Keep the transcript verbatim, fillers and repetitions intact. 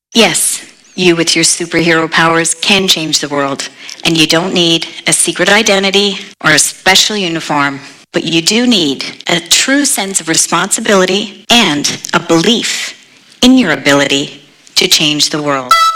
Yes, you with your superhero powers can change the world, and you don't need a secret identity or a special uniform, but you do need a true sense of responsibility and a belief in your ability to change the world.